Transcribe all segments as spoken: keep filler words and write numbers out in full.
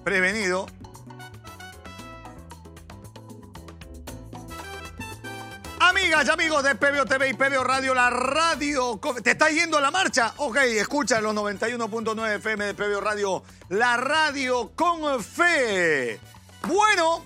prevenido. Amigas y amigos de P B O T V y P B O Radio, la radio... ¿Te está yendo a la marcha? Ok, escucha los noventa y uno punto nueve F M de P B O Radio, la radio con fe. Bueno,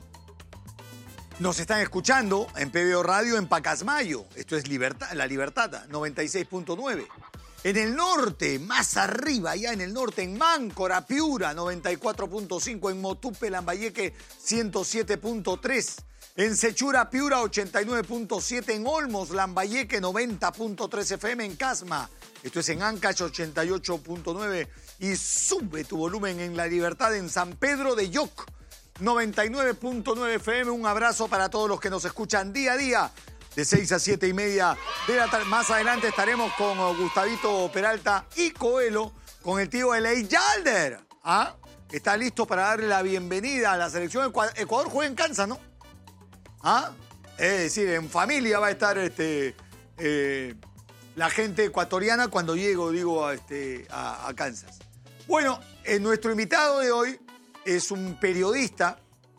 nos están escuchando en P B O Radio en Pacasmayo. Esto es Libertad, La Libertad, noventa y seis punto nueve. En el norte, más arriba, allá en el norte, en Máncora, Piura, noventa y cuatro punto cinco. En Motupe, Lambayeque, ciento siete punto tres. En Sechura, Piura, ochenta y nueve punto siete. En Olmos, Lambayeque, noventa punto tres F M. En Casma, esto es en Ancash, ochenta y ocho punto nueve. Y sube tu volumen en La Libertad, en San Pedro de Yoc, noventa y nueve punto nueve F M. Un abrazo para todos los que nos escuchan día a día, de seis a siete y media de la tarde. Más adelante estaremos con Gustavito Peralta y Coelho, con el tío Eley Yalder. ¿Ah? Está listo para darle la bienvenida a la selección. Ecuador, Ecuador juega en Kansas, ¿no? ¿Ah? Es decir, en familia va a estar este, eh, la gente ecuatoriana cuando llego, digo, a, este, a, a Kansas. Bueno, eh, nuestro invitado de hoy es un periodista.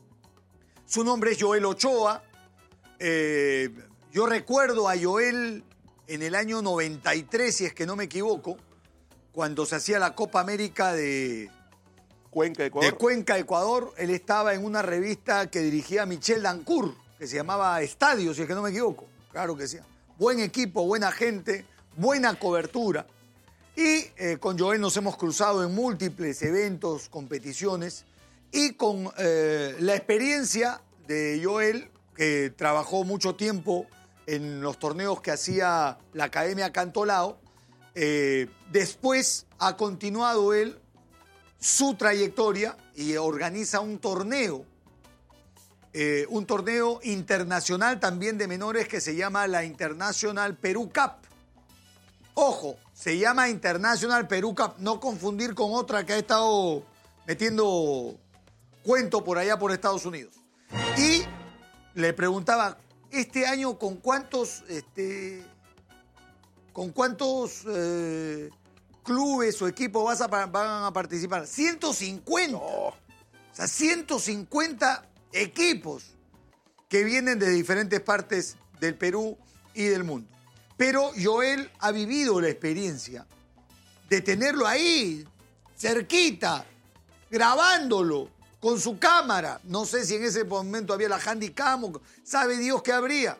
Su nombre es Joel Ochoa. Eh, yo recuerdo a Joel en el año noventa y tres, si es que no me equivoco, cuando se hacía la Copa América de... Cuenca, Ecuador. De Cuenca, Ecuador. Él estaba en una revista que dirigía Michel Dancourt, que se llamaba Estadio, si es que no me equivoco. Claro que sí. Buen equipo, buena gente, buena cobertura. Y eh, con Joel nos hemos cruzado en múltiples eventos, competiciones. Y con eh, la experiencia de Joel, que trabajó mucho tiempo en los torneos que hacía la Academia Cantolao, eh, después ha continuado él su trayectoria y organiza un torneo, eh, un torneo internacional también de menores que se llama la International Perú Cup. Ojo, se llama International Perú Cup, no confundir con otra que ha estado metiendo cuento por allá por Estados Unidos. Y le preguntaba, este año con cuántos, este, con cuántos eh, clubes o equipos vas a, van a participar. ciento cincuenta. No. O sea, ciento cincuenta equipos que vienen de diferentes partes del Perú y del mundo. Pero Joel ha vivido la experiencia de tenerlo ahí, cerquita, grabándolo, con su cámara. No sé si en ese momento había la Handycam, o sabe Dios qué habría.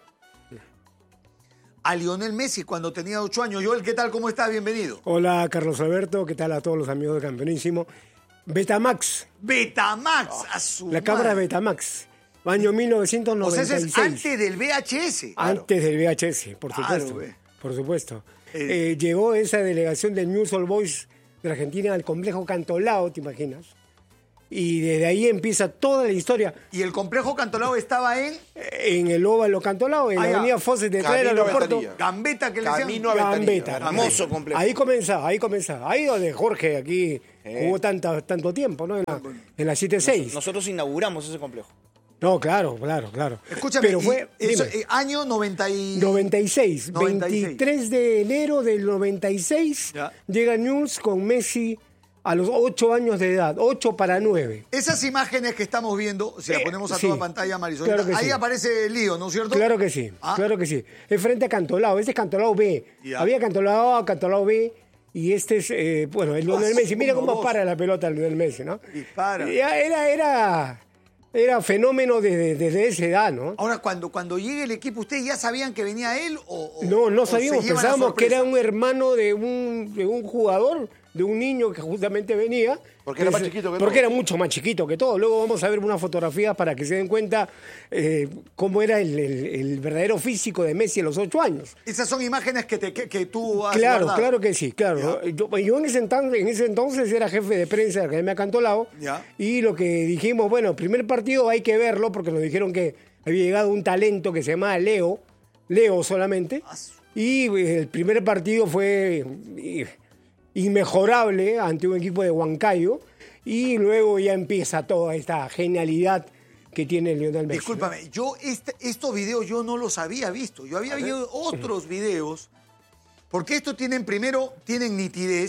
A Lionel Messi cuando tenía ocho años. Joel, ¿qué tal? ¿Cómo estás? Bienvenido. Hola, Carlos Alberto. ¿Qué tal a todos los amigos de Campeonísimo? Betamax. Betamax, oh, a su La cámara Betamax. Año mil novecientos noventa y seis. O sea, eso es antes del V H S. Claro. Antes del V H S, por supuesto. Claro, por supuesto. Eh, eh, llegó esa delegación del News All Boys de la Argentina al complejo Cantolao, ¿te imaginas? Y desde ahí empieza toda la historia. ¿Y el complejo Cantolao estaba en? En el óvalo Cantolao, en ah, la avenida Fosses detrás del aeropuerto. Gambetta, que le decían. Camino a Gambetta. Hermoso complejo. Ahí comenzaba, ahí comenzaba. Ahí donde Jorge aquí eh. jugó tanta, tanto tiempo, ¿no? En la, en la siete seis. Nos, nosotros inauguramos ese complejo. No, claro, claro, claro. Escúchame, pero fue eso, eh, año noventa y... noventa y seis. veintitrés de enero del noventa y seis ya. Llega News con Messi a los ocho años de edad, ocho para nueve. Esas imágenes que estamos viendo, si eh, las ponemos a sí, toda pantalla, Marisol, claro ahí sí. Aparece el lío, ¿no es cierto? Claro que sí, ¿Ah? claro que sí. Es frente a Cantolao, este es Cantolao B. Ya. Había Cantolao A, Cantolao B, y este es, eh, bueno, el Lionel Messi. Mira cómo dos. para la pelota el Lionel Messi, ¿no? Dispara. Era, era, era fenómeno desde, desde esa edad, ¿no? Ahora, cuando, cuando llegue el equipo, ¿ustedes ya sabían que venía él o...? o no, no o sabíamos, pensábamos que era un hermano de un, de un jugador, de un niño que justamente venía. Porque era más chiquito que Porque todo. era mucho más chiquito que todo. Luego vamos a ver una fotografía para que se den cuenta eh, cómo era el, el, el verdadero físico de Messi a los ocho años. Esas son imágenes que, te, que, que tú has Claro, guardado. claro que sí, claro. Yo, yo en, ese entonces, en ese entonces era jefe de prensa de la Academia Cantolao. Ya. Y lo que dijimos, bueno, primer partido hay que verlo porque nos dijeron que había llegado un talento que se llamaba Leo, Leo solamente. Y el primer partido fue... inmejorable ante un equipo de Huancayo y luego ya empieza toda esta genialidad que tiene Lionel Messi. Discúlpame, yo este, estos videos yo no los había visto. Yo había visto otros videos porque estos tienen, primero, tienen nitidez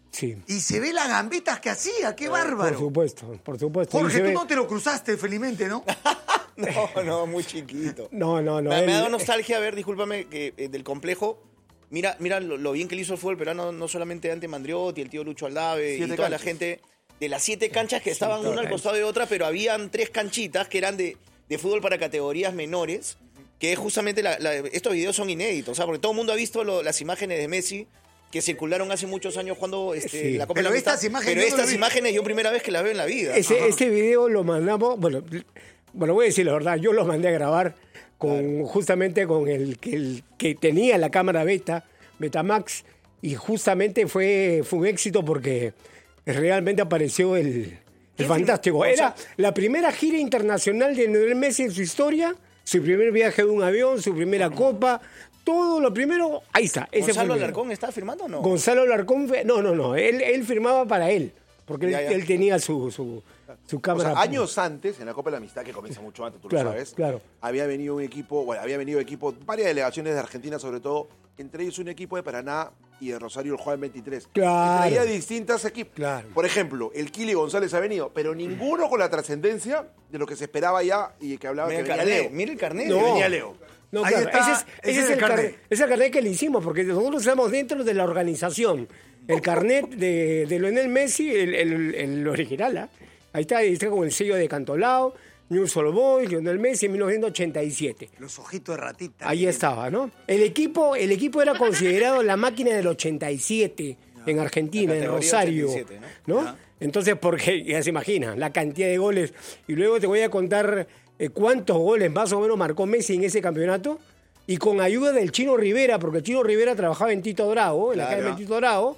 Sí. Y se ve las gambetas que hacía, qué bárbaro. Por supuesto, por supuesto. Jorge, tú ve... no te lo cruzaste, felizmente, ¿no? No, no, muy chiquito. No, no, no. Me, él... me ha dado nostalgia, a ver, discúlpame, que eh, del complejo. Mira, mira lo, lo bien que le hizo el fútbol peruano, no solamente Ante Mandriotti, el tío Lucho Aldave Siete y toda canchas. la gente de las siete canchas que estaban toda una al cancha. costado de otra, pero habían tres canchitas que eran de, de fútbol para categorías menores, que es justamente, la, la- estos videos son inéditos, o sea, porque todo el mundo ha visto lo- las imágenes de Messi que circularon hace muchos años cuando este, Sí. la Copa de Pero la Amistad. estas imágenes Pero yo no lo estas vi. imágenes yo primera vez que las veo en la vida. Ese, ese video lo mandamos, bueno, bueno, voy a decir la verdad, yo lo mandé a grabar con justamente con el que, el que tenía la cámara beta, Betamax, y justamente fue, fue un éxito porque realmente apareció el, el fantástico. Era la primera gira internacional de Lionel Messi en su historia, su primer viaje de un avión, su primera copa, todo lo primero, ahí está. Ese ¿Gonzalo fue el video. Alarcón está firmando o no? Gonzalo Alarcón, fue- no, no, no, él, él firmaba para él, porque él, Ya, ya. él tenía su, su, su O cámara. sea, años antes, en la Copa de la Amistad, que comienza mucho antes, tú Claro, lo sabes, claro. había venido un equipo, bueno, había venido equipo, varias delegaciones de Argentina sobre todo, entre ellos un equipo de Paraná y de Rosario, el Juan veintitrés. Claro. Y traía distintas equipos. Claro. Por ejemplo, el Kili González ha venido, pero ninguno con la trascendencia de lo que se esperaba ya y que hablaba Mira que el venía carnet, Leo. mira el carnet. No. Que venía Leo. No, Ahí claro, está, ese es, ese ese es es el el carnet. carnet. Ese es el carnet que le hicimos, porque nosotros estamos dentro de la organización. El carnet de, de Lionel Messi, el, el- el original, ¿ah? Ahí está, ahí está con el sello de Cantolao, News All Boys, Lionel Messi en mil novecientos ochenta y siete. Los ojitos de ratita. Ahí estaba, ¿no? El equipo, el equipo era considerado la máquina del ochenta y siete en Argentina, La en categoría Rosario, ochenta y siete, ¿no? Ya. Entonces, porque ya se imaginan la cantidad de goles. Y luego te voy a contar eh, cuántos goles más o menos marcó Messi en ese campeonato. Y con ayuda del Chino Rivera, porque el Chino Rivera trabajaba en Tito Bravo, en la Claro. academia de Tito Bravo,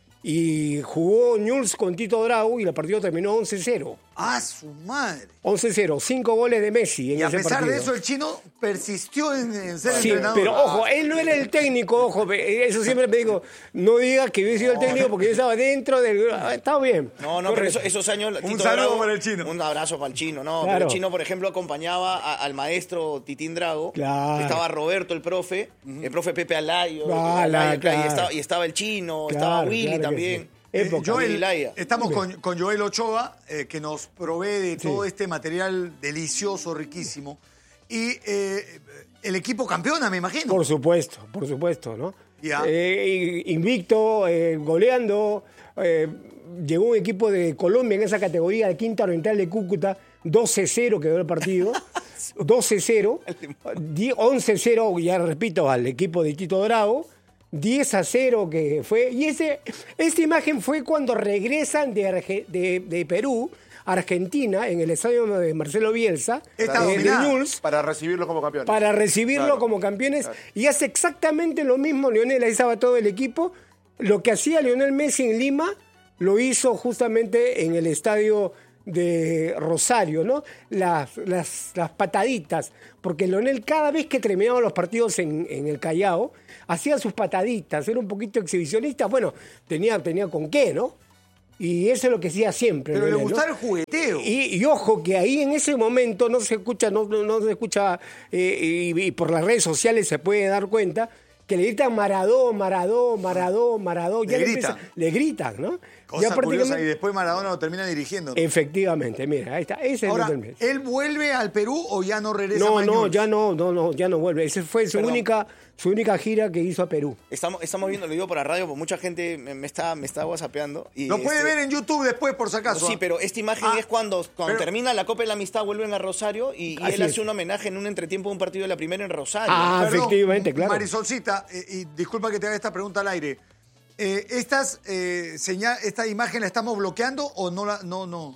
y jugó Newell's con Tito Bravo y el partido terminó once cero. ¡Ah, su madre! once cero, cinco goles de Messi en Y a ese pesar partido. de eso, el chino persistió en, en ser Sí, entrenador. pero ojo, él no era el técnico, ojo, eso siempre me digo, no digas que yo he sido el técnico porque yo estaba dentro del... ah, Estaba bien. No, no, pero eso- esos años... Un Tito saludo Bravo- para el Chino. Un abrazo para el Chino, no. Claro. Pero el Chino, por ejemplo, acompañaba a- al maestro Titín Drago. Claro. Estaba Roberto, el profe, el profe Pepe Alayo. Ah, la- Alayo, claro. y, estaba, y estaba el Chino, Claro, estaba Willy claro que también. sí. Eh, Época. Joel, Laya. estamos con, con Joel Ochoa, eh, que nos provee de todo este material delicioso, riquísimo. Y eh, el equipo campeona, me imagino. Por supuesto, por supuesto, ¿no? Ya. Eh, invicto, eh, goleando. eh, llegó un equipo de Colombia en esa categoría de Quinta Oriental de Cúcuta, doce cero quedó el partido. doce cero. Die- once cero, ya repito, al equipo de Tito Bravo. diez a cero que fue. Y ese, esta imagen fue cuando regresan de, Arge- de, de Perú a Argentina en el estadio de Marcelo Bielsa, Esta eh, de dominada. Newell's, Para recibirlos como campeones. para recibirlo Claro. como campeones. Claro. Y hace exactamente lo mismo Lionel, ahí estaba todo el equipo. Lo que hacía Lionel Messi en Lima, lo hizo justamente en el estadio de Rosario, ¿no? Las, las, las pataditas, porque Lionel cada vez que terminaba los partidos en, en el Callao, hacía sus pataditas, era un poquito exhibicionista, bueno, tenía, tenía con qué, ¿no? Y eso es lo que hacía siempre. Pero le Lionel, ¿no? gustaba el jugueteo. Y, y ojo, que ahí en ese momento no se escucha, no, no, no se escucha, eh, y, y por las redes sociales se puede dar cuenta que le gritan Maradó, Maradó, Maradó, Maradó. Ya Le le, gritan. empieza- le gritan, ¿no? Cosa Ya curiosa, y después Maradona lo termina dirigiendo. Efectivamente, mira, ahí está. Ese Ahora, es el Messi. ¿él vuelve al Perú o ya no regresa No, más a no, Newell's? ya no, no, no, ya no vuelve. Esa fue su Perdón. única, su única gira que hizo a Perú. Estamos, estamos viendo, lo digo por la radio, porque mucha gente me, me está, me está whatsappeando. Y Lo puede este- ver en YouTube después, por si acaso. Sí, ¿ah? pero esta imagen Ah, es cuando, cuando pero- termina la Copa de la Amistad, vuelven a Rosario y, y Así él es. hace un homenaje en un entretiempo de un partido de la primera en Rosario. Ah, Perdón, efectivamente, claro. Marisolcita, eh, y disculpa que te haga esta pregunta al aire. Eh, estas, eh, señal, ¿Esta imagen la estamos bloqueando o no la.? No, no.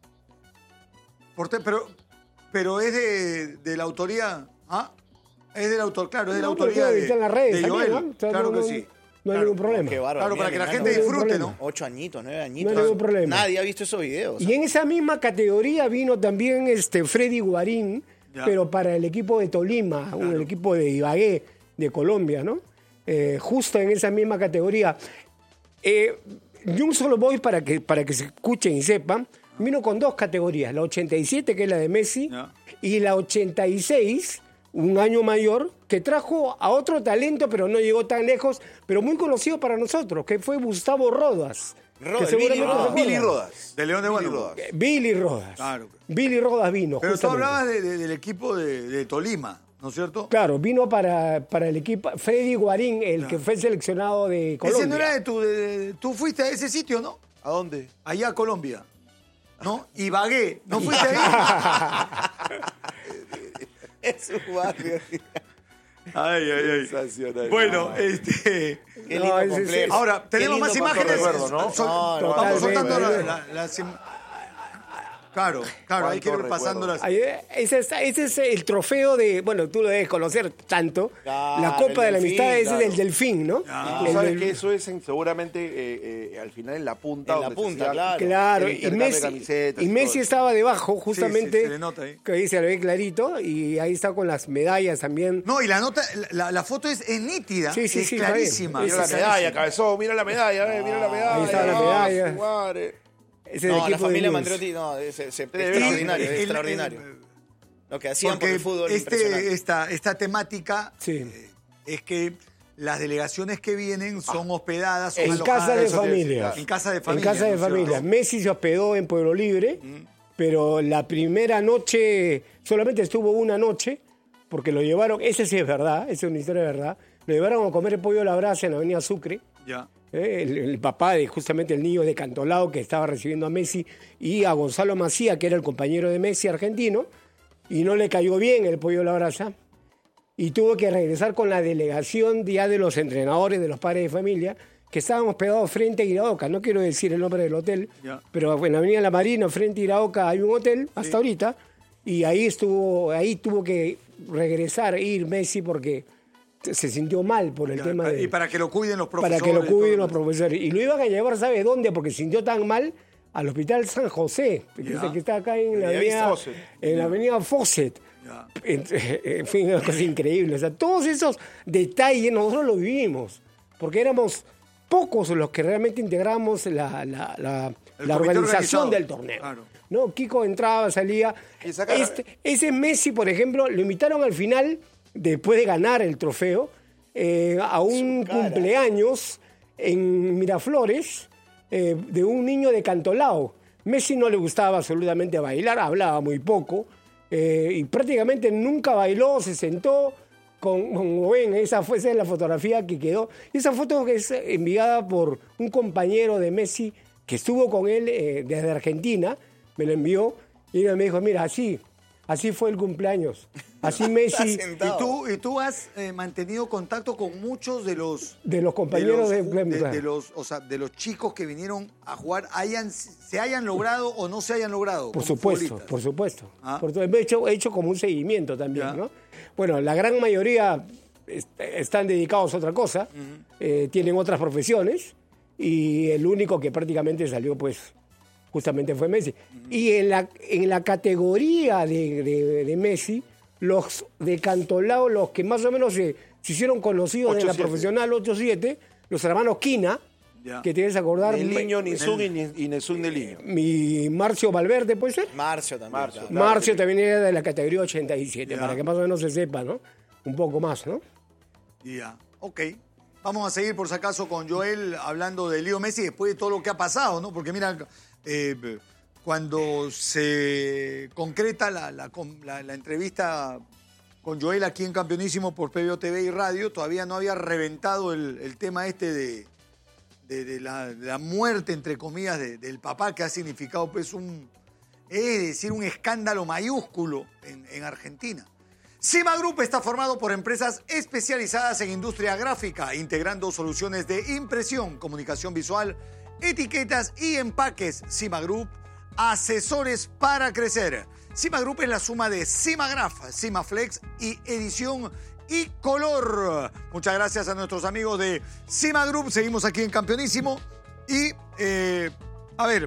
Por te- pero, pero es de, de la autoría. ¿Ah? Es del autor, claro, es de la No, pero autoría creo que de, está en las redes de también, Joel. ¿no? O sea, Claro no, que no- sí. No hay Claro. ningún problema. Qué bárbaro. Claro, para que la mira, gente mi hermano. disfrute, problema. ¿no? Ocho añitos, nueve No añitos. hay ningún problema. Nadie ha visto esos videos. Y en esa misma categoría vino también este Freddy Guarín, Ya. pero para el equipo de Tolima, un- el equipo de Ibagué, de Colombia, ¿no? Eh, justo en esa misma categoría. Eh, y un solo voy para que, para que se escuchen y sepan, vino con dos categorías, la ochenta y siete, que es la de Messi, Ya. y la ochenta y seis, un año mayor, que trajo a otro talento, pero no llegó tan lejos, pero muy conocido para nosotros, que fue Gustavo Rodas. Rodas, que seguramente Billy se Rodas. Billy acuerdan. Rodas. De León de Billy Guanajuato. Rodas. Billy Rodas. Claro. Billy Rodas vino. Pero tú justamente. hablabas de- de- del equipo de, de Tolima, ¿no es cierto? Claro, vino para, para el equipo. Freddy Guarín, el que fue seleccionado de Colombia. Ese no era de tu... de- de- tú fuiste a ese sitio, ¿no? ¿A dónde? Allá a Colombia. ¿No? Ibagué. ¿No fuiste ahí? Es un barrio. Ay, ay, Sensacional. Bueno, este... Qué No, lindo ese- complejo. Ahora, Qué tenemos lindo más complejo. imágenes. recuerdo, ¿no? Sol- No, no, vamos totalmente, soltando la, totalmente. la- las im- Claro, claro, hay que ir Cuánto pasando las... Ahí, ese, es, ese es el trofeo de, bueno, tú lo debes conocer tanto, Claro, la Copa el de la delfín, Amistad, ese claro. es el delfín, ¿no? Ah. Tú El sabes del- que eso es en- seguramente eh, eh, al final en la punta. En la donde se punta, hacía claro. Claro, el y intercambio de Messi, camisetas y y Messi todo. estaba debajo, justamente, Sí, sí, se le nota ahí. que ahí se le ve clarito, y ahí está con las medallas también. No, y la nota, la, la foto es, es nítida, Sí, sí, es sí, está clarísima. bien. Mira la Sí, medalla, cabezón, mira la medalla, eh, mira la medalla. Ahí está la ah, medalla. su madre. Ese es el No, la equipo de familia Luis. Mandriotti, no, es, es- es Sí, extraordinario, El- es el- extraordinario. el- Lo que hacían por Porque el fútbol, este, impresionante. esta, esta temática Sí. eh, es que las delegaciones que vienen son hospedadas, son En alojadas- casa de eso quiere decir, familia. claro. En casa de En familia. casa de ¿no es familia. cierto? Messi se hospedó en Pueblo Libre, pero la primera noche, solamente estuvo una noche, porque lo llevaron, ese sí es verdad, esa es una historia de verdad, lo llevaron a comer el pollo a la brasa en la avenida Sucre. Ya. Eh, El, el papá de justamente el niño de Cantolao que estaba recibiendo a Messi y a Gonzalo Macía, que era el compañero de Messi argentino, y no le cayó bien el pollo a la brasa, y tuvo que regresar con la delegación ya de los entrenadores, de los padres de familia, que estaban hospedados frente a Iraoka. No quiero decir el nombre del hotel, Ya. pero en la Avenida La Marina, frente a Iraoka, hay un hotel hasta ahorita, y ahí estuvo, ahí tuvo que regresar, ir Messi, porque se sintió mal por el Ya, tema pa- de... Y para que lo cuiden los Para profesores. que lo cuiden todo. los profesores. Y lo iban a llevar, ¿sabe dónde? Porque se sintió tan mal al Hospital San José, que, Ya. que está acá en la Ya, avenida Fawcett. en la avenida Fawcett. Ya. En, en fin, una cosa increíble. O sea, todos esos detalles nosotros los vivimos, porque éramos pocos los que realmente integramos la, la, la, El la comité organización organizado. del torneo. Claro. ¿No? Kiko entraba, salía. Y saca- Este- ese Messi, por ejemplo, lo invitaron al final, después de ganar el trofeo, eh, a un cumpleaños en Miraflores eh, de un niño de Cantolao. Messi no le gustaba absolutamente bailar, hablaba muy poco eh, y prácticamente nunca bailó, se sentó. Con, como ven, esa, fue, esa es la fotografía que quedó. Y esa foto que es enviada por un compañero de Messi que estuvo con él eh, desde Argentina, me lo envió y él me dijo, mira, así, así fue el cumpleaños. Así Messi, Está Y sentado. tú, y tú has eh, mantenido contacto con muchos de los de los compañeros de, de, los, de- de los, o sea, de los chicos que vinieron a jugar, hayan, se hayan logrado o no se hayan logrado. Por como supuesto, futbolistas. por supuesto. Ah. Por todo- he, hecho, he hecho como un seguimiento también, Ya. ¿no? Bueno, la gran mayoría est- están dedicados a otra cosa, eh, tienen otras profesiones, y el único que prácticamente salió, pues, justamente fue Messi. Y en la, en la categoría de, de- de Messi, los de Cantolao, los que más o menos se, se hicieron conocidos en la ocho siete. profesional ocho siete, los hermanos Quina, Ya. que tienes que acordar, El niño, me- Nizun y, Ni- y Nessun del niño. mi Marcio Valverde, ¿puede ser? Marcio también. Marcio. claro. Claro, Marcio sí. también era de la categoría ochenta y siete, Ya. para que más o menos se sepa, ¿no? Un poco más, ¿no? Ya, ok. Vamos a seguir por si acaso con Joel hablando de Leo Messi después de todo lo que ha pasado, ¿no? Porque mira, eh, cuando se concreta la, la, la- la entrevista con Joel aquí en Campeonísimo por P B O T V y Radio, todavía no había reventado el, el tema este de, de, de la, de la muerte, entre comillas, de- del papá, que ha significado pues un, es decir, un escándalo mayúsculo en, en Argentina. Cima Group está formado por empresas especializadas en industria gráfica, integrando soluciones de impresión, comunicación visual, etiquetas y empaques. Cima Group, asesores para crecer. Cima Group es la suma de Cimagraph, Cimaflex y edición y color. Muchas gracias a nuestros amigos de Cima Group. Seguimos aquí en Campeonísimo. Y, eh, a ver,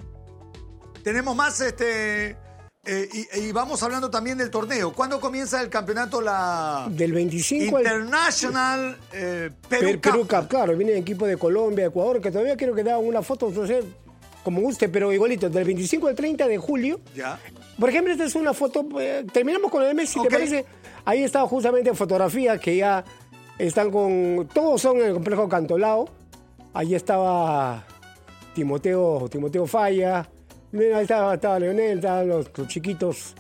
tenemos más, este, eh, y, y vamos hablando también del torneo. ¿Cuándo comienza el campeonato? La Del veinticinco al International eh, Perú, Per- Perú Cup. Cup, claro, viene equipo de Colombia, Ecuador, que todavía quiero que daban una foto, no sé, como guste, pero igualito, del veinticinco al treinta de julio. Ya. Por ejemplo, esta es una foto, eh, terminamos con el Messi, Ok. ¿te parece? Ahí está justamente fotografías que ya están con, todos son en el complejo Cantolao. Ahí estaba Timoteo, Timoteo Falla. Mira, ahí estaba, estaba Leonel, estaban los, los chiquitos.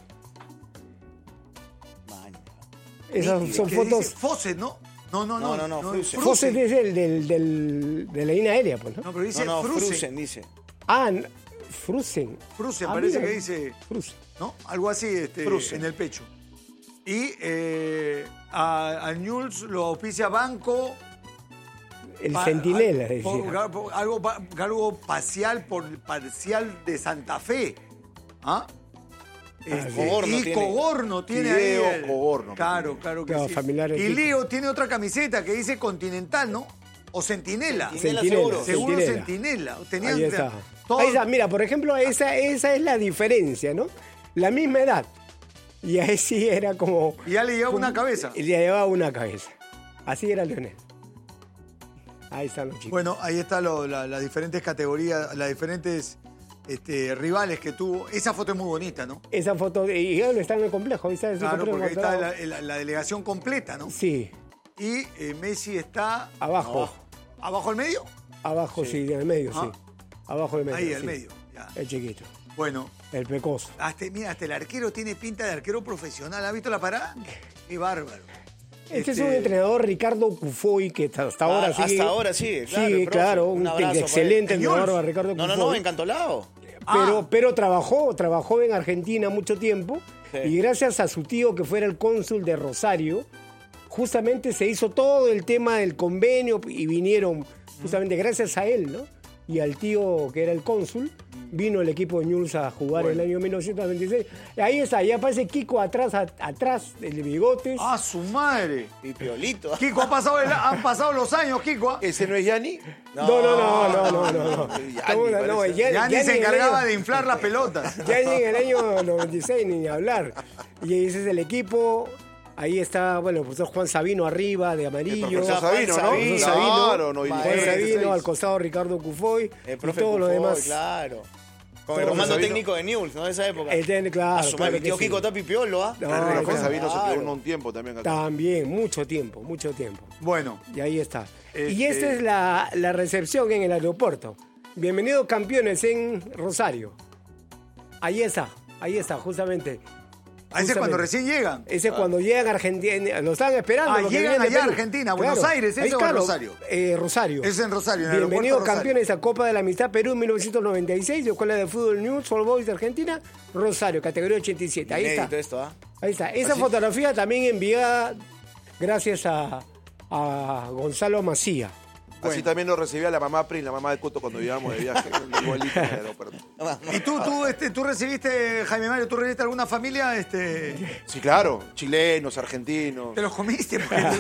Man. Esas ¿Qué son dice? fotos. Fawcett, ¿no? No, no, no. No, no, no, Frusen. Fawcett es el del, del, de la línea aérea, pues, ¿no? No, pero dice No, no, Frusen. Frusen dice. Ah, n- Frusen. Frusen, Ah, parece mira. que dice, Frusen. ¿no? Algo así este, Frusen. en el pecho. Y eh, a, a Newell's lo auspicia Banco. El pa- Centinela, al- decía. por- por- algo, pa- algo parcial por parcial de Santa Fe. ¿Ah? Este, Cogorno y tiene. Cogorno tiene Fideo ahí. el- Cogorno. Claro, claro que Claro, sí. familiar Y equipo. Leo tiene otra camiseta que dice Continental, ¿no? O Centinela. Centinela, Centinela, seguro. Seguro Centinela. Centinela. Tenían Ahí está. todo- Ahí está. Mira, por ejemplo, esa, esa es la diferencia, ¿no? La misma edad. Y ahí sí era como... Y ya le llevaba una cabeza. Y le llevaba una cabeza. Así era Leonel. Ahí están los chicos. Bueno, ahí están la, las diferentes categorías, las diferentes este, rivales que tuvo. Esa foto es muy bonita, ¿no? Esa foto, y ya está en el complejo. Ahí está el Claro, complejo porque ahí está mostrado. la, la- la delegación completa, ¿no? Sí, Y eh, Messi está abajo. abajo al medio. Abajo, sí, en el medio, Ah. sí. Abajo del medio. Ahí, al sí. medio. Ya. El chiquito. Bueno, El pecoso. hasta, mira, hasta el arquero tiene pinta de arquero profesional. ¿Has visto la parada? Qué bárbaro. Este, es Este, un entrenador, Ricardo Cufoy, que hasta hasta ahora Ah, sigue. hasta ahora sigue, claro, Sí, el profe. claro, Un un abrazo para excelente él. entrenador, Señor. Ricardo No, Cufoy. no, no, encantolado. Pero, Ah. pero trabajó, trabajó en Argentina mucho tiempo Sí. y gracias a su tío que fuera el cónsul de Rosario, justamente se hizo todo el tema del convenio y vinieron justamente gracias a él, ¿no? Y al tío que era el cónsul, vino el equipo de Newell's a jugar Bueno. el año mil novecientos veintiséis. Ahí está, ya aparece Kiko atrás, a- atrás, el bigotes. ¡Ah, su madre! Y Piolito. Kiko, ha pasado el- han pasado los años, Kiko. ¿ah? ¿Ese no es Yanni? No, no, no, no, no, no. no. Yanni, Estamos- no, parece. ya- Ya ni ya se en el encargaba año- de inflar las pelotas. Ya en el año noventa y seis, ni hablar. Y ese es el equipo. Ahí está, bueno, pues Juan Sabino arriba, de amarillo. Profesor Juan Sabino, ¿no? Sabino. Claro, no, y Juan Maestro. Sabino, al costado Ricardo Cufoy. El y profe todo lo Cufoy, demás. claro. Con Todo el comando Sabino. técnico de Newell's, ¿no? De esa época. El ten- claro, A su claro madre, mi que tío sí. Kiko está pipiolo, ¿ah? No, El Rafael claro. Sabino se Claro. quedó un tiempo también acá. También, mucho tiempo, mucho tiempo. Bueno, Y ahí está. Este- Y esta es la, la recepción en el aeropuerto. Bienvenidos campeones en Rosario. Ahí está, ahí está, justamente. a ese es cuando Justamente. recién llegan. Ese es cuando llegan a Argentina, lo estaban esperando. Ah, los que llegan venían de allá a Perú. Argentina, Buenos Aires, ¿ese Ahí, o claro, Rosario? Eh, Rosario. Es en Rosario, en el Bienvenidos aeropuerto Rosario. campeones a Copa de la Amistad Perú mil novecientos noventa y seis, de Escuela de Fútbol Newell's All Boys de Argentina, Rosario, categoría ochenta y siete. Ahí Inédito está. esto, ¿ah? Ahí está. Esa Así- fotografía también enviada gracias a, a Gonzalo Macía. Así también nos recibía la mamá Prin, la mamá de Coto cuando íbamos de viaje. Igualito en el aeropuerto. ¿Y tú, tú, este, tú recibiste, Jaime Mario, tú recibiste alguna familia? Este, Sí, claro. Chilenos, argentinos. ¿Te los comiste? Porque es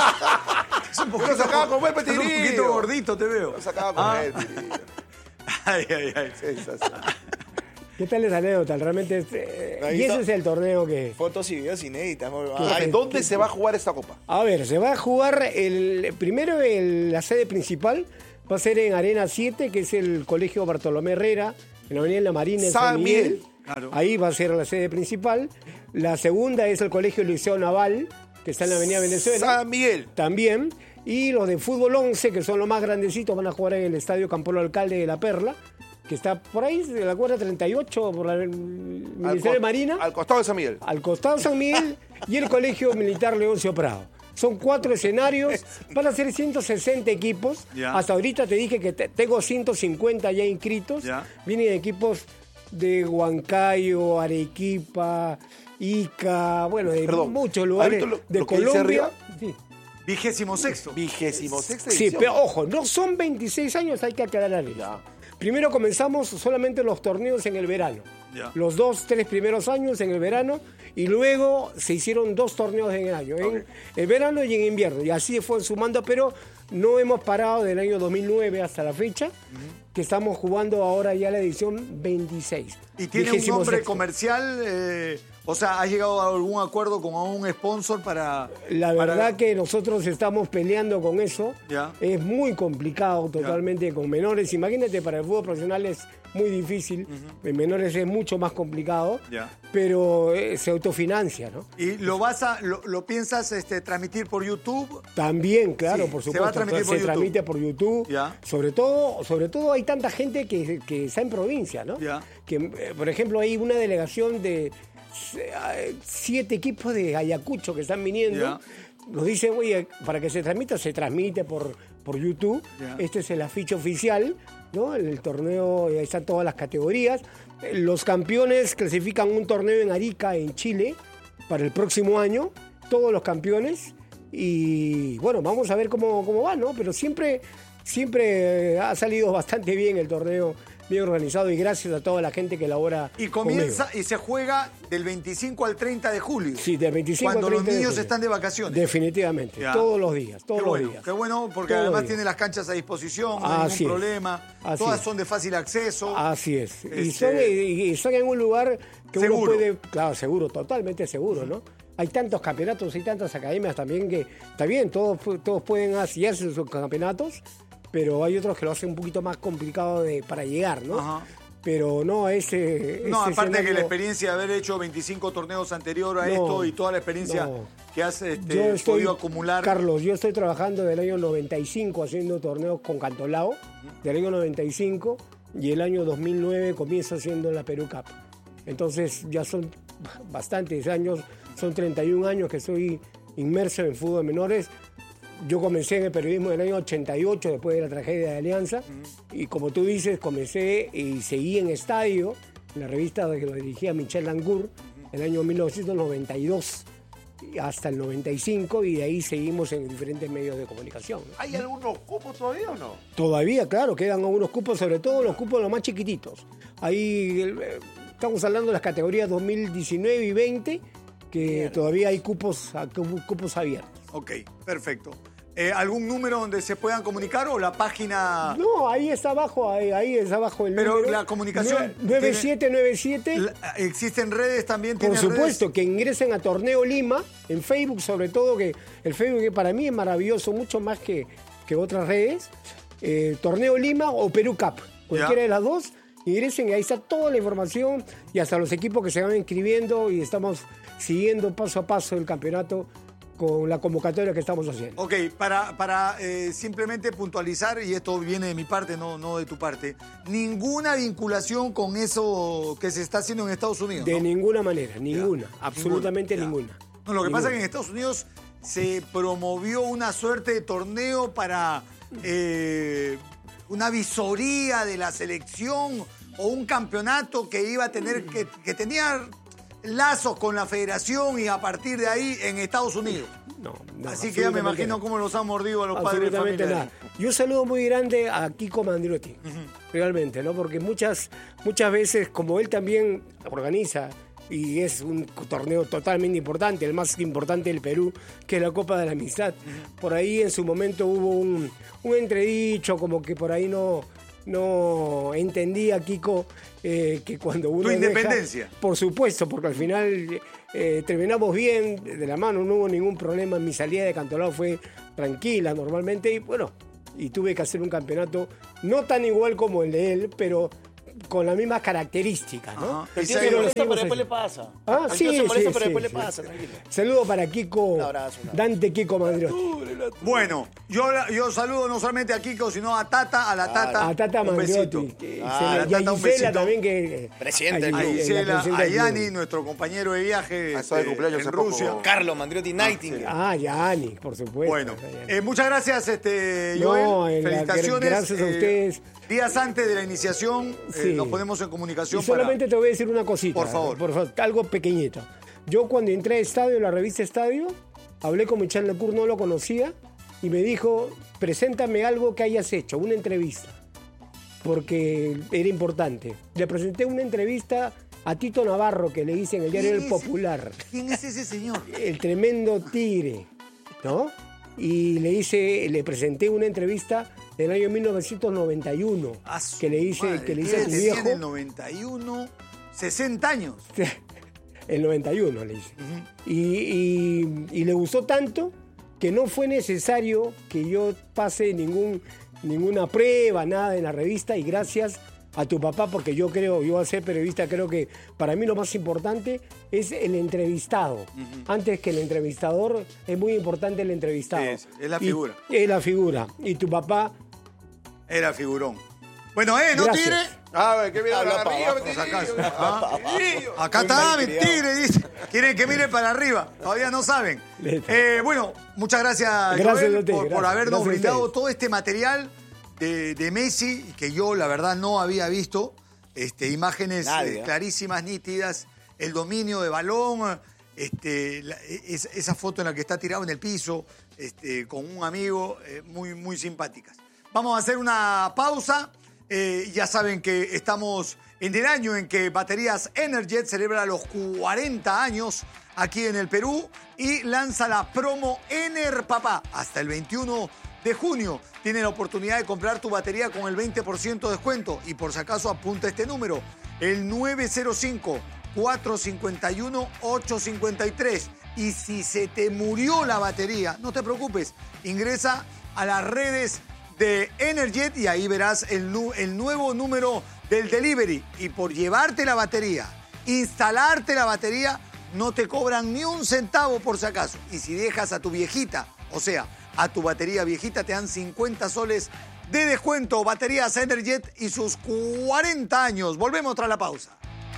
un Yo los sacaba con buen estás un petirillo. poquito gordito, te veo. Lo sacaba con Ah. él. tío. Ay, ay, ay. Sensación. ¿Qué tal esa anécdota? Realmente es, eh, Ahí y ese está. es el torneo que... Fotos y videos inéditas. ¿En Ay, dónde se va a jugar esta copa? A ver, se va a jugar el primero el- la sede principal, va a ser en Arena siete, que es el Colegio Bartolomé Herrera, en la Avenida La Marina en San San Miguel. Miguel. Claro. Ahí va a ser la sede principal. La segunda es el Colegio Liceo Naval, que está en la Avenida Venezuela. San Miguel. También. Y los de fútbol once, que son los más grandecitos, van a jugar en el Estadio Campolo Alcalde de La Perla, que está por ahí, de la cuadra treinta y ocho, por la- el Al Ministerio co- de Marina, Al costado de San Miguel. al costado de San Miguel y el Colegio Militar Leoncio Prado. Son cuatro escenarios, van a ser ciento sesenta equipos. Ya. Hasta ahorita te dije que te- tengo ciento cincuenta ya inscritos. Ya. Vienen equipos de Huancayo, Arequipa, Ica, bueno, de Perdón, muchos ¿has lugares visto lo- de lo que dice Colombia. arriba? Sí. Vigésimo sexto. Vigésimo sexta Sí, edición. pero ojo, no son veintiséis años, hay que aclarar eso. Ya. Primero comenzamos solamente los torneos en el verano. Ya. Los dos, tres primeros años en el verano y luego se hicieron dos torneos en el año, en Ok. el verano y en invierno. Y así fue sumando, pero no hemos parado del año dos mil nueve hasta la fecha, que estamos jugando ahora ya la edición veintiséis. ¿Y tiene un Vigésimo nombre sexto. comercial? eh, o sea, ¿ha llegado a algún acuerdo con un sponsor para...? La para- verdad que nosotros estamos peleando con eso. Ya. Es muy complicado totalmente con menores. Imagínate, para el fútbol profesional es muy difícil. En menores es mucho más complicado. Ya. Pero eh, se autofinancia, ¿no? ¿Y lo vas a, lo, lo piensas este, transmitir por YouTube? También, claro, Sí, por se supuesto. va a transmitir se por YouTube. transmite por YouTube. Ya. Sobre todo, sobre todo hay tanta gente que, que está en provincia, ¿no? Ya. Que, eh, por ejemplo, hay una delegación de eh, siete equipos de Ayacucho que están viniendo. Ya. Nos dicen, oye, para que se transmita, se transmite por, por YouTube. Ya. Este es el afiche oficial, ¿no? El torneo, ahí están todas las categorías. Los campeones clasifican un torneo en Arica, en Chile, para el próximo año. Todos los campeones. Y bueno, vamos a ver cómo, cómo va, ¿no? Pero siempre, siempre ha salido bastante bien el torneo, bien organizado, y gracias a toda la gente que elabora. Y comienza conmigo. y se juega del veinticinco al treinta de julio. Sí, del veinticinco cuando al treinta los de niños julio. están de vacaciones. Definitivamente, Ya. todos los días, todos Qué los bueno, días. qué bueno, porque Todos los además días. tiene las canchas a disposición, no hay Así ningún es. problema. Así Todas es. son de fácil acceso. Así es. Y, Este- son, y- y son en un lugar que Seguro. uno puede, claro, seguro, totalmente seguro, ¿no? Hay tantos campeonatos, hay tantas academias también que, está bien, todos, todos pueden hacer sus campeonatos, pero hay otros que lo hacen un poquito más complicado de, para llegar, ¿no? Ajá. Pero no, ese... No, ese aparte que la escenario- experiencia de haber hecho veinticinco torneos anterior a No, esto y toda la experiencia no. que has este, Yo estoy, podido acumular. Carlos, yo estoy trabajando del año noventa y cinco haciendo torneos con Cantolao, del año noventa y cinco, y el año dos mil nueve comienzo haciendo la Perú Cup. Entonces ya son bastantes años, son treinta y un años que estoy inmerso en fútbol de menores. Yo comencé en el periodismo en el año ochenta y ocho, después de la tragedia de Alianza, y como tú dices, comencé y seguí en Estadio, en la revista que lo dirigía Michel Lancourt, en el año mil novecientos noventa y dos hasta el noventa y cinco, y de ahí seguimos en diferentes medios de comunicación, ¿no? ¿Hay algunos cupos todavía o no? Todavía, claro, quedan algunos cupos, sobre todo los cupos los más chiquititos. Ahí eh, estamos hablando de las categorías dos mil diecinueve y veinte, que todavía hay cupos, cupos abiertos. Ok, perfecto. Eh, ¿Algún número donde se puedan comunicar o la página? No, ahí está abajo, ahí, ahí está abajo el Pero número. la comunicación nueve siete nueve siete. La- ¿Existen redes también? Por ¿Tienen supuesto, redes? que ingresen a Torneo Lima, en Facebook sobre todo, que el Facebook que para mí es maravilloso, mucho más que, que otras redes. Eh, Torneo Lima o Perú Cup, cualquiera Ya. de las dos, ingresen y ahí está toda la información y hasta los equipos que se van inscribiendo, y estamos siguiendo paso a paso el campeonato con la convocatoria que estamos haciendo. Ok, para, para eh, simplemente puntualizar, y esto viene de mi parte, no, no de tu parte, ninguna vinculación con eso que se está haciendo en Estados Unidos, De ¿no? ninguna manera, ninguna, absolutamente ya. ninguna. No, lo que Ninguna. pasa es que en Estados Unidos se promovió una suerte de torneo para eh, una visoría de la selección o un campeonato que iba a tener, que, que tenía lazos con la federación, y a partir de ahí en Estados Unidos. No, no, Así que ya me absolutamente imagino nada. cómo los han mordido a los padres de Absolutamente familia. nada. Y un saludo muy grande a Kiko Mandriotti, realmente, ¿no? Porque muchas, muchas veces, como él también organiza, y es un torneo totalmente importante, el más importante del Perú, que es la Copa de la Amistad. Por ahí en su momento hubo un, un entredicho, como que por ahí no, no entendía Kiko eh, que cuando uno Tu deja- independencia. por supuesto, porque al final eh, terminamos bien de la mano, no hubo ningún problema. Mi salida de Cantolao fue tranquila normalmente, y bueno, y tuve que hacer un campeonato no tan igual como el de él, pero con las mismas características, ¿no? Ajá. El Y tío se- se lo molesta, seguimos pero después haciendo. le pasa. Ah, El sí, tío se molesta, sí, pero sí, después le sí. pasa, tranquilo. Saludo para Kiko, Un abrazo, un abrazo. Dante Kiko Mandriotti. Bueno, yo, yo saludo no solamente a Kiko, sino a Tata, a la Tata. A Tata un besito. Mandriotti. que Ah, se le- a y a Tata un Gisela besito. también, que... Presidente del a- club. A la Gisela, presidenta a del club. Yani, nuestro compañero de viaje Ah, está de este, cumpleaños en hace poco. Rusia. Carlos Mandriotti Nightingale. Ah, Yani, por supuesto. Bueno, Yani. eh, muchas gracias, este, No, Joel. en la- Felicitaciones. gracias a eh, ustedes. Días antes de la iniciación, eh, Sí. nos ponemos en comunicación Y solamente para... te voy a decir una cosita. Por favor. Por favor, algo pequeñito. Yo cuando entré a Estadio, la revista Estadio, hablé con Michel Lecour, no lo conocía, y me dijo, preséntame algo que hayas hecho, una entrevista, porque era importante. Le presenté una entrevista a Tito Navarro, que le hice en el diario ¿Quién El es? Popular, ¿Quién es ese señor? el tremendo tigre, ¿no? Y le hice, le presenté una entrevista del año mil novecientos noventa y uno, A su que le hice, madre, que le hice a ¿qué su tenía viejo. en el noventa y uno, sesenta años. El noventa y uno le hice. y, y- y le gustó tanto que no fue necesario que yo pase ningún, ninguna prueba, nada en la revista, y gracias a tu papá, porque yo creo, yo al ser periodista creo que para mí lo más importante es el entrevistado. Antes que el entrevistador, es muy importante el entrevistado. Es- es la Y- figura. es la figura. Y tu papá Era figurón. Bueno, eh, no Gracias. tire. A ver, ¿qué mira Habla para para arriba? abajo, mi por si acaso. tigrillo? Ah. Tigrillo. Acá Muy está, mi malcriado. tigre, dice. Quieren que mire para arriba. Todavía no saben. Listo. Eh, bueno, muchas gracias, Gracias Joel, a ustedes, por, por gracias. habernos Gracias a brindado ustedes. todo este material de, de Messi, que yo, la verdad, no había visto. Este, imágenes Nadie, eh, ¿eh? clarísimas, nítidas. El dominio de balón. Este, la- es- esa foto en la que está tirado en el piso este, con un amigo, eh, muy, muy simpáticas. Vamos a hacer una pausa. Eh, ya saben que estamos en el año en que Baterías Energet celebra los cuarenta años aquí en el Perú y lanza la promo Ener Papá hasta el veintiuno de junio. Tienes la oportunidad de comprar tu batería con el veinte por ciento de descuento y por si acaso apunta este número, el nueve cero cinco, cuatro cinco uno, ocho cinco tres. Y si se te murió la batería, no te preocupes, ingresa a las redes de Energet y ahí verás el, nu- el nuevo número del delivery. Y por llevarte la batería, instalarte la batería, no te cobran ni un centavo por si acaso. Y si dejas a tu viejita, o sea, a tu batería viejita, te dan cincuenta soles de descuento. Baterías Energet y sus cuarenta años. Volvemos tras la pausa.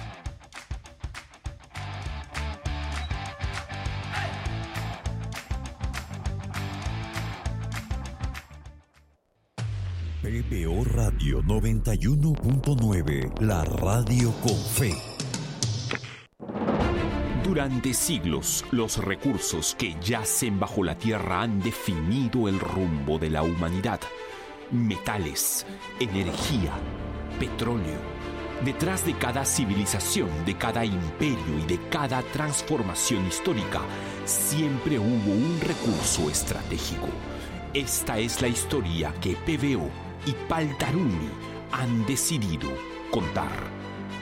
P B O Radio noventa y uno punto nueve, la radio con fe. Durante siglos, los recursos que yacen bajo la tierra han definido el rumbo de la humanidad. Metales, energía, petróleo. Detrás de cada civilización, de cada imperio y de cada transformación histórica, siempre hubo un recurso estratégico. Esta es la historia que P B O y Paltarumi han decidido contar.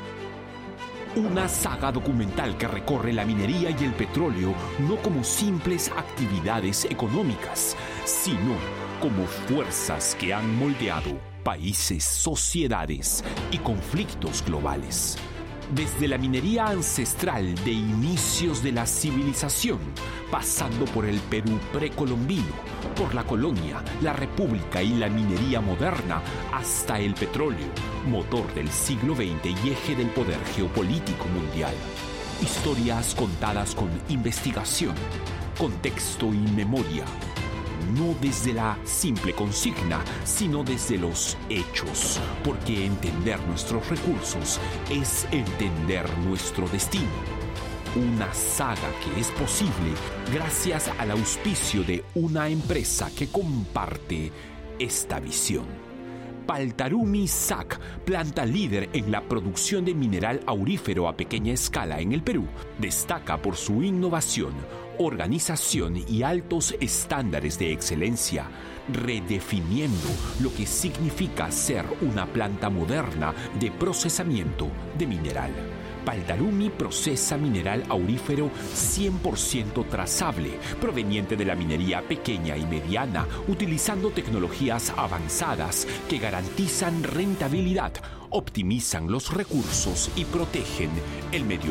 Una saga documental que recorre la minería y el petróleo no como simples actividades económicas, sino como fuerzas que han moldeado países, sociedades y conflictos globales. Desde la minería ancestral de inicios de la civilización, pasando por el Perú precolombino, por la colonia, la república y la minería moderna, hasta el petróleo, motor del siglo veinte y eje del poder geopolítico mundial. Historias contadas con investigación, contexto y memoria. No desde la simple consigna, sino desde los hechos, porque entender nuestros recursos es entender nuestro destino. Una saga que es posible gracias al auspicio de una empresa que comparte esta visión. Paltarumi S A C, planta líder en la producción de mineral aurífero a pequeña escala en el Perú, destaca por su innovación, organización y altos estándares de excelencia, redefiniendo lo que significa ser una planta moderna de procesamiento de mineral. Paltarumi procesa mineral aurífero cien por ciento trazable, proveniente de la minería pequeña y mediana, utilizando tecnologías avanzadas que garantizan rentabilidad, optimizan los recursos y protegen el medio